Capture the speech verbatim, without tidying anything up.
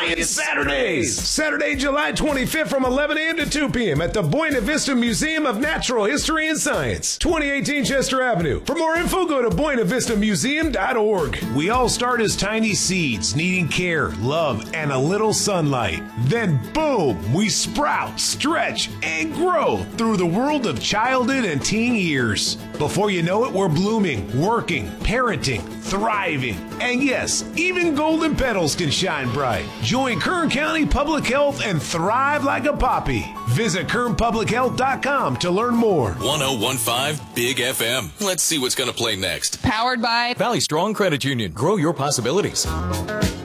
Science Saturdays. Saturday, July twenty-fifth from eleven a.m. to two p.m. at the Buena Vista Museum of Natural History and Science, twenty eighteen Chester Avenue. For more info, go to buena vista museum dot org. We all start as tiny seeds, needing care, love, and a little sunlight. Then, boom, we sprout, stretch, and grow through the world of childhood and teen years. Before you know it, we're blooming, working, parenting, thriving. And yes, even golden petals can shine bright. Join Kern County Public Health and thrive like a poppy. Visit kern public health dot com to learn more. one oh one five Big F M. Let's see what's going to play next. Powered by Valley Strong Credit Union. Grow your possibilities.